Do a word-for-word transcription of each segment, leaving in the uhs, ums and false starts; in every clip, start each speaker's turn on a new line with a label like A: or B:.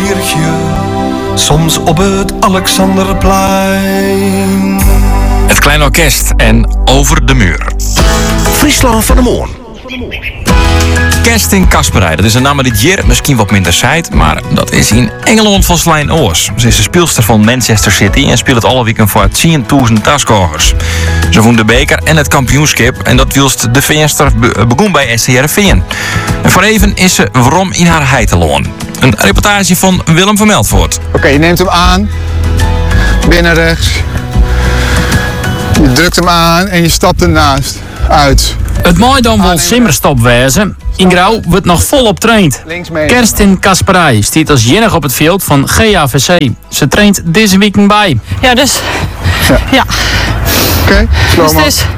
A: viertje, soms op het Alexanderplein.
B: Het Klein Orkest en Over de Muur.
C: Friesland van de Moon.
B: Kerstin Kasperij, dat is een naam die hier misschien wat minder zijt, maar dat is in Engeland van Slijn Oors. Ze is de speelster van Manchester City en speelt het alle weekend voor tienduizend thuiskogers. Ze won de beker en het kampioenschap en dat wilst de venster begon bij S C Heerenveen. En voor even is ze waarom in haar heiteloon. Een reportage van Willem van Meldvoort.
D: Oké, okay, je neemt hem aan, binnen rechts. Je drukt hem aan en je stapt ernaast uit.
E: Het mooi dan wel simmerstop wezen. In Grauw wordt nog volop traind. Kerstin Kasperij staat als jennig op het veld van G A V C. Ze traint deze week bij.
F: Ja, dus... Ja. ja.
D: Oké, okay,
F: dus het is...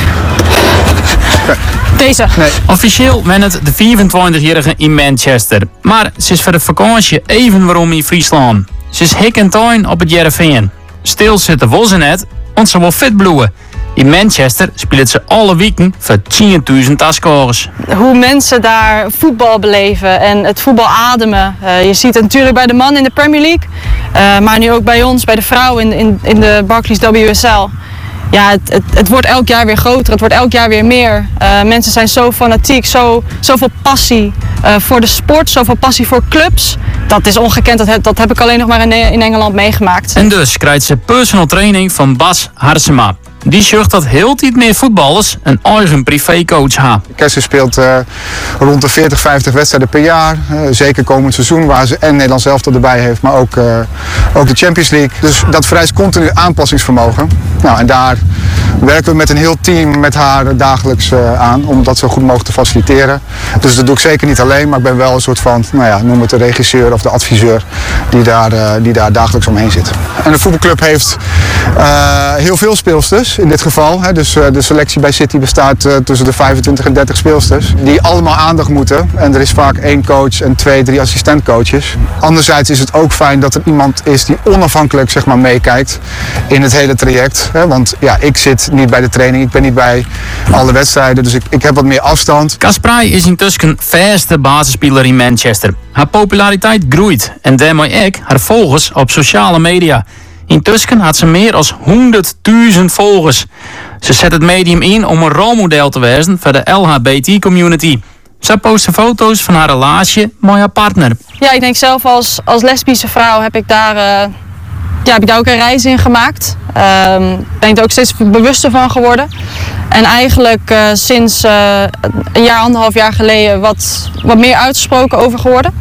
F: Okay. Deze.
E: Nee. Officieel wen het de vierentwintigjarige in Manchester. Maar ze is voor de vakantie even waarom in Friesland. Ze is hik en tuin op het Heerenveen. Stil zitten wil ze net, want ze wil fit bloeien. In Manchester speelt ze alle weken voor tienduizend thuiskogers.
F: Hoe mensen daar voetbal beleven en het voetbal ademen. Uh, je ziet het natuurlijk bij de mannen in de Premier League. Uh, maar nu ook bij ons, bij de vrouwen in, in, in de Barclays W S L. Ja, het, het, het wordt elk jaar weer groter, het wordt elk jaar weer meer. Uh, mensen zijn zo fanatiek, zo, zoveel passie uh, voor de sport, zoveel passie voor clubs. Dat is ongekend, dat heb, dat heb ik alleen nog maar in, in Engeland meegemaakt.
E: En dus krijgt ze personal training van Bas Harsema. Die zorgt dat heel tijd meer voetballers een eigen privécoach hebben.
D: Kerstin speelt uh, rond de veertig, vijftig wedstrijden per jaar. Uh, zeker komend seizoen waar ze en Nederlands elftal erbij heeft, maar ook, uh, ook de Champions League. Dus dat vereist continu aanpassingsvermogen. Nou, en daar werken we met een heel team met haar dagelijks uh, aan om dat zo goed mogelijk te faciliteren. Dus dat doe ik zeker niet alleen, maar ik ben wel een soort van, nou ja, noem het de regisseur of de adviseur die daar, uh, die daar dagelijks omheen zit. En de voetbalclub heeft uh, heel veel speelsters. In dit geval, hè, dus uh, de selectie bij City bestaat uh, tussen de vijfentwintig en dertig speelsters. Die allemaal aandacht moeten. En er is vaak één coach en twee, drie assistentcoaches. Anderzijds is het ook fijn dat er iemand is die onafhankelijk zeg maar, meekijkt in het hele traject. Hè, want ja, ik zit niet bij de training, ik ben niet bij alle wedstrijden. Dus ik, ik heb wat meer afstand.
E: Kasperij is intussen een vaste basisspeler in Manchester. Haar populariteit groeit en daarmee ook haar volgers op sociale media. Intussen had ze meer dan honderdduizend volgers. Ze zet het medium in om een rolmodel te wezen voor de L H B T-community. Ze postte foto's van haar relatie met haar partner.
F: Ja, ik denk zelf als, als lesbische vrouw heb ik daar, uh, ja, heb ik daar ook een reis in gemaakt. Ik uh, ben ik er ook steeds bewuster van geworden. En eigenlijk uh, sinds uh, een jaar, anderhalf jaar geleden wat, wat meer uitgesproken over geworden.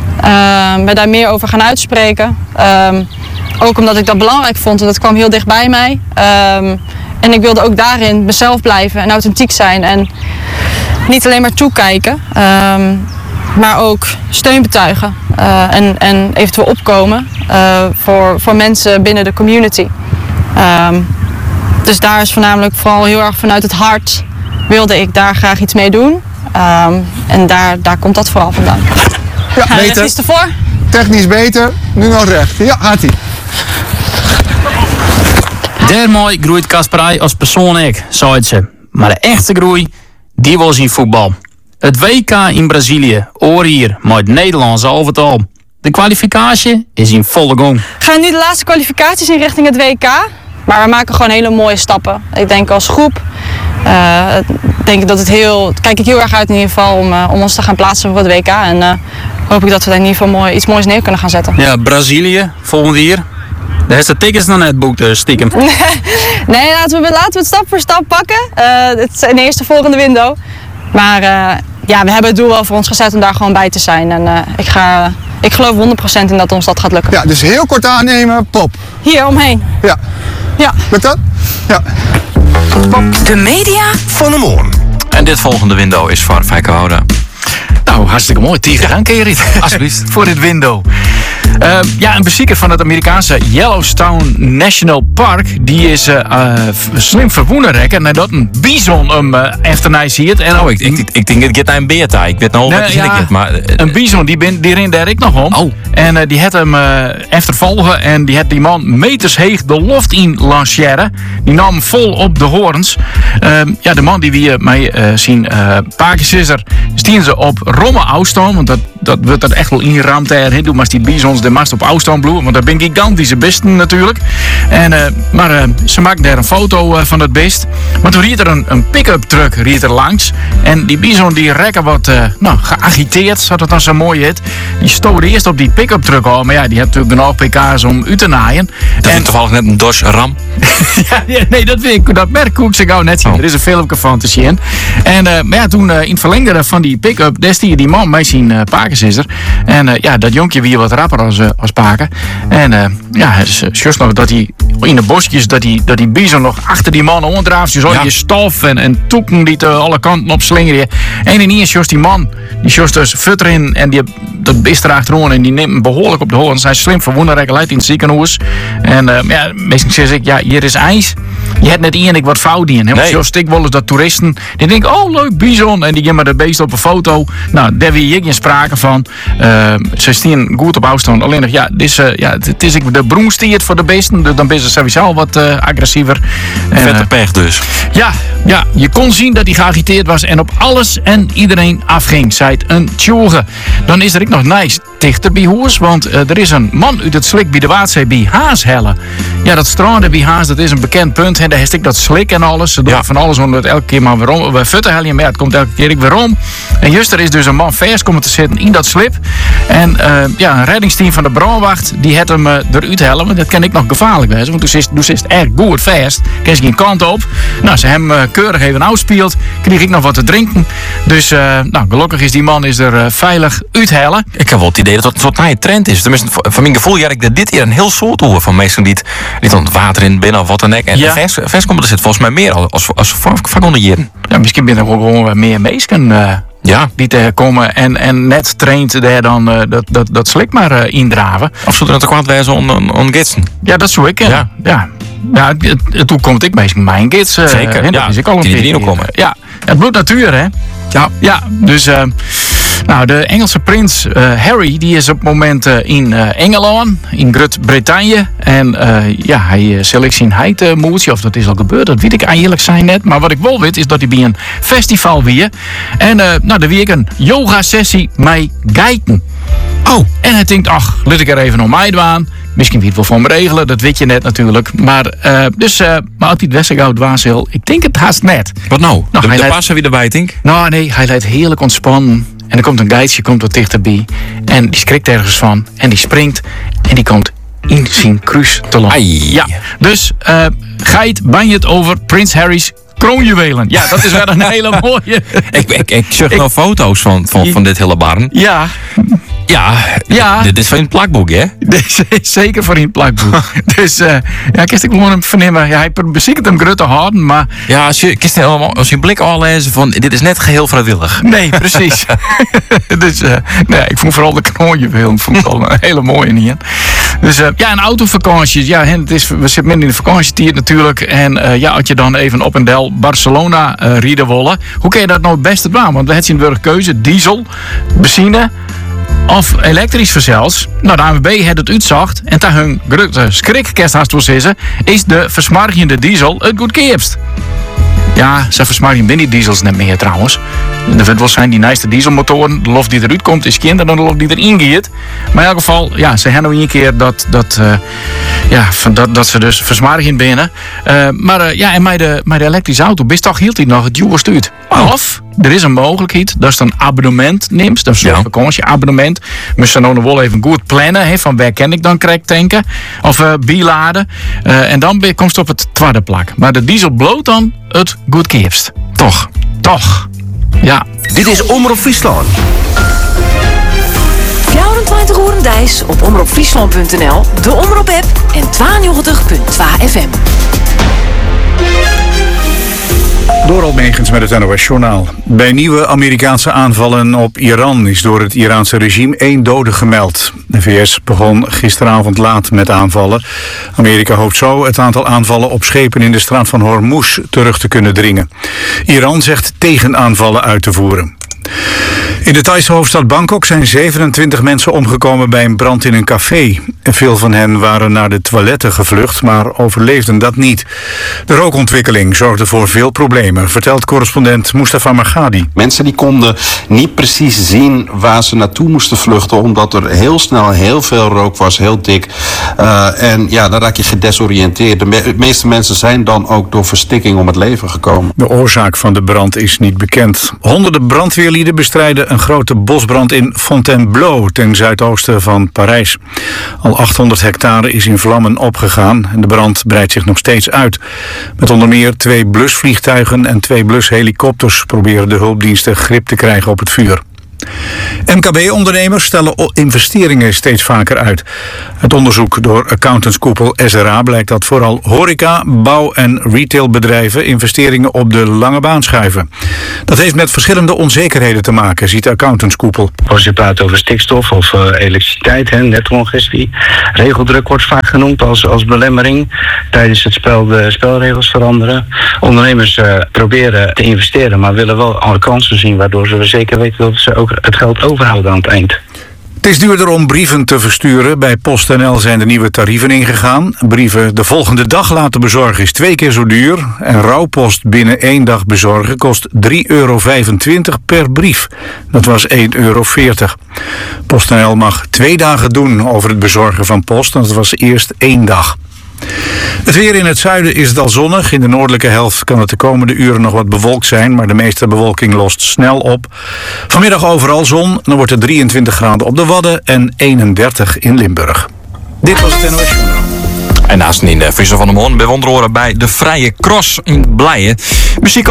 F: Uh, ben daar meer over gaan uitspreken. Uh, Ook omdat ik dat belangrijk vond en dat kwam heel dicht bij mij. Um, en ik wilde ook daarin mezelf blijven en authentiek zijn. En niet alleen maar toekijken, um, maar ook steun betuigen. Uh, en, en eventueel opkomen uh, voor, voor mensen binnen de community. Um, dus daar is voornamelijk vooral heel erg vanuit het hart wilde ik daar graag iets mee doen. Um, en daar, daar komt dat vooral vandaan.
D: Ja,
F: ja, beter. Is ervoor.
D: Technisch beter, nu nog recht. Ja, gaat ie.
E: Daarmee groeit Kasperij als persoon ik, zei ze. Maar de echte groei, die was in voetbal. Het W K in Brazilië, oor hier, met het Nederlands overtal. De kwalificatie is in volle gang.
F: We gaan nu de laatste kwalificaties in richting het W K. Maar we maken gewoon hele mooie stappen. Ik denk als groep, uh, denk ik dat het heel, kijk ik heel erg uit in ieder geval om, uh, om ons te gaan plaatsen voor het W K. En uh, hoop ik dat we daar in ieder geval mooi, iets moois neer kunnen gaan zetten.
E: Ja, Brazilië, volgende jaar. Daar is de tickets nog net boekt, uh, stiekem.
F: Nee, laten we, laten we het stap voor stap pakken. Uh, het is in de eerste volgende window. Maar uh, ja, we hebben het doel wel voor ons gezet om daar gewoon bij te zijn. En uh, ik, ga, ik geloof honderd procent in dat ons dat gaat lukken.
D: Ja, dus heel kort aannemen, pop.
F: Hier omheen.
D: Ja.
F: Ja.
D: Lukt dat? Ja.
C: Pop. De media van de morgen.
B: En dit volgende window is voor Fijke Houden.
G: Nou, hartstikke mooi. Tiger, dank je Rit.
B: Alsjeblieft.
G: Voor dit window. Uh, ja, een bezieker van het Amerikaanse Yellowstone National Park. Die is uh, uh, slim verwoenen nadat een bison hem uh, achterna ziet. En
B: oh, ik, ik, ik denk het gaat naar een beerta. Ik weet nog
G: nee,
B: wat
G: ja,
B: ik het, maar uh,
G: een bison die, ben, die rent daar ik nog om.
B: Oh.
G: En uh, die had hem uh, achtervolgen en die had die man meters heeg de loft in lanceren. Die nam hem vol op de horens. Uh, ja, de man die we uh, mij uh, zien uh, paakjes is er, stien ze op romme afstand, want dat dat wordt dat echt wel inramd daarheen. Doe maar die bisons de mast op afstand bloeien, want dat ben gigantische beesten natuurlijk. En, uh, maar uh, ze maakten daar een foto uh, van dat beest. Maar toen riet er een, een pick-up truck riet er langs. En die bison die rekken wat uh, nou, geagiteerd, zodat het dan zo mooi heet. Die stoorde eerst op die pick-up truck al, maar ja, die heeft natuurlijk genoeg pk's om uit te naaien.
B: Dat
G: en
B: is toevallig net een Dodge Ram.
G: ja, ja, nee, dat weet ik. Dat merk ik ze gauw net zien. Oh. Er is een filmpje van te zien. En uh, maar ja, toen uh, in het verlengde van die pick-up, daar stier die man mee zien uh, pakers is er. En uh, ja, dat jonkje wie wat rapper als, uh, als paken. En uh, ja, juist nog dat hij in de bosjes, dat die, dat die bison nog achter die man onderdraaft. Dus al ja. je stof en, en toeken die te alle kanten op slingeren. En ineens juist die man, die juist dus futter in en die dat beest er achterom en die neemt hem behoorlijk op de hoorn. Ze zijn slim verwonnen, uit in het ziekenhuis. En uh, ja, meestal zeg ik, ja, hier is ijs. Je hebt net één ik wat fout in. Helemaal nee. Zo stik wel eens dat toeristen die denken, oh leuk bison, en die geven maar dat beest op een foto. Nou, daar wil je geen sprake van. Uh, ze staan goed op afstand. Alleen nog, ja, het is, uh, ja, het is de broenstiert voor de beesten, dus dan ben ze sowieso al wat uh, agressiever.
B: Vette uh, pech dus.
G: Ja, ja, je kon zien dat hij geagiteerd was en op alles en iedereen afging. Zei het een tjoege. Dan is er ook nog nice dichter bij Hoers, want uh, er is een man uit het slik bij de Waadzee bij Haashelle. Ja, dat stranden bij Haas, dat is een bekend punt. Hè. Daar heeft ik dat slik en alles. Ze doen ja. van alles om het elke keer maar weer om. We futten helemaal, maar ja, het komt elke keer weer om. En juist er is dus een man vers komen te zitten in dat slip. En uh, ja, een reddingsteam van de brandwacht, die had hem uh, eruit hellen. Want dat kan ik nog gevaarlijk wezen. Want toen is, toen is het echt goed vast. Kreeg ik geen kant op. Nou, ze hem uh, keurig even uitspeeld. Kreeg ik nog wat te drinken. Dus, uh, nou, gelukkig is die man is er uh, veilig uithellen.
B: Ik heb wel het idee dat het wat naar je trend is. Tenminste, van mijn gevoel, ja, ik dat dit hier een heel soort oor van mensen die het het water in binnen of wat dan ook. En ja. vers, vers komt er zit volgens mij meer als, als vaak onder jaren.
G: Ja, misschien binnen gewoon meer mensen uh, ja. die te komen en, en net traint daar dan uh, dat, dat, dat slik maar uh, indraven.
B: Of zullen het er kwaad wijzen on, on, on gidsen?
G: Ja, dat zou ik. Ja. ja. ja. Ja, toen komt ik meestal mijn gids. Uh,
B: Zeker,
G: en
B: ja.
G: Is ik al een
B: die die komen.
G: Ja, het bloed natuur, hè? Ja. Ja, dus... Uh, Nou, de Engelse prins uh, Harry die is op het moment uh, in uh, Engeland, in Groot-Brittannië. En uh, ja, hij uh, zal ik zien hij uh, moertje, of dat is al gebeurd, dat weet ik eigenlijk zijn net. Maar wat ik wel weet is dat hij bij een festival weer. En uh, nou, daar weer ik een yoga sessie mee kijken. Oh, en hij denkt, ach, laat ik er even om mij doen. Misschien wie het wel voor me regelen, dat weet je net natuurlijk. Maar, uh, dus, uh, maar als hij het Westergoud was, ik denk het haast net.
B: Wat nou? nou de de
G: leidt...
B: passen wie erbij, denk?
G: Nou, nee, hij leidt heerlijk ontspannen. En er komt een guideje, komt wat dichterbij. En die schrikt ergens van. En die springt. En die komt in zijn cruise te landen. Ja, dus uh, Geit, ban je het over Prins Harry's kroonjuwelen. Ja, dat is wel een hele mooie.
B: ik, ik, ik zag nou foto's van, van, van dit hele barn.
G: Ja.
B: Ja, ja, dit is van in het plakboek, hè?
G: Dit is zeker voor in het plakboek. Dus uh, ja, ik gewoon hem vernemen. Ja, hij beziekt hem grut te houden, maar...
B: Ja, als je, als je blik al lezen van, dit is net geheel vrijwillig.
G: Nee, precies. dus uh, nee, ik vond vooral de knoonjuweel, vond ik al een hele mooie niet. Dus uh, ja, een autovakantie. Ja, het is, we zitten midden in de vakantietijd natuurlijk. En uh, ja, als je dan even op en del Barcelona uh, rieden willen. Hoe kun je dat nou het beste doen? Want we hebben een keuze, diesel, benzine... of elektrisch verzels. Nou, de A N W B had het uitzacht. En daar hun grote skrikkerst is de versmargende diesel het goedkoopst. Ja, ze versmargen binnen die diesels net meer trouwens. Er wordt wel zijn die nice dieselmotoren. De lof die eruit komt is kinder dan de lof die erin gaat. Maar in elk geval, ja, ze hebben nog een keer dat, dat, uh, ja, dat, dat ze dus versmargen binnen. Uh, maar uh, ja, en met de, met de elektrische auto, best toch hield hij nog het duur stuurt. Oh. Of er is een mogelijkheid dat je een abonnement neemt. Dat is een ja. vakantieabonnement. Moet je dan nog wel even goed plannen. He, van waar kan ik dan krijg tanken? Of uh, biladen. Uh, en dan komt het op het tweede plak. Maar de diesel bloot dan het goedkoopst. Toch. Toch. Ja.
C: Dit is Omroep Friesland.
H: vierentwintig uur Dijs op omroep friesland punt n l, de Omroep-app en tweeënnegentig punt twee F M.
I: Doral Megens met het N O S-journaal. Bij nieuwe Amerikaanse aanvallen op Iran is door het Iraanse regime één dode gemeld. De V S begon gisteravond laat met aanvallen. Amerika hoopt zo het aantal aanvallen op schepen in de straat van Hormuz terug te kunnen dringen. Iran zegt tegenaanvallen uit te voeren. In de Thaise hoofdstad Bangkok zijn zevenentwintig mensen omgekomen bij een brand in een café. Veel van hen waren naar de toiletten gevlucht, maar overleefden dat niet. De rookontwikkeling zorgde voor veel problemen, vertelt correspondent Mustafa Margadi.
J: Mensen die konden niet precies zien waar ze naartoe moesten vluchten, omdat er heel snel heel veel rook was, heel dik. Uh, en ja, dan raak je gedesoriënteerd. De me- meeste mensen zijn dan ook door verstikking om het leven gekomen.
I: De oorzaak van de brand is niet bekend. Honderden brandweerlieden bestrijden een grote bosbrand in Fontainebleau ten zuidoosten van Parijs. Al achthonderd hectare is in vlammen opgegaan en de brand breidt zich nog steeds uit. Met onder meer twee blusvliegtuigen en twee blushelikopters proberen de hulpdiensten grip te krijgen op het vuur. M K B-ondernemers stellen investeringen steeds vaker uit. Het onderzoek door accountantskoepel S R A blijkt dat vooral horeca, bouw- en retailbedrijven investeringen op de lange baan schuiven. Dat heeft met verschillende onzekerheden te maken, ziet de accountantskoepel.
K: Als je praat over stikstof of uh, elektriciteit, hè, netcongestie. Regeldruk wordt vaak genoemd als, als belemmering. Tijdens het spel de spelregels veranderen. Ondernemers uh, proberen te investeren, maar willen wel alle kansen zien, waardoor ze zeker weten dat ze ook het geld overhouden aan het eind.
I: Het is duurder om brieven te versturen. Bij PostNL zijn de nieuwe tarieven ingegaan. Brieven de volgende dag laten bezorgen is twee keer zo duur. En rouwpost binnen één dag bezorgen kost drie euro vijfentwintig per brief. Dat was één euro veertig. PostNL mag twee dagen doen over het bezorgen van post. Dat was eerst één dag. Het weer in het zuiden is het al zonnig. In de noordelijke helft kan het de komende uren nog wat bewolkt zijn, maar de meeste bewolking lost snel op. Vanmiddag overal zon, dan wordt het drieëntwintig graden op de Wadden en eenendertig in Limburg. Dit was het N O S Journaal.
B: En naast in de Friesland van de Moon bij Wonderoren bij de Vrije Cross in Blijen. Muziek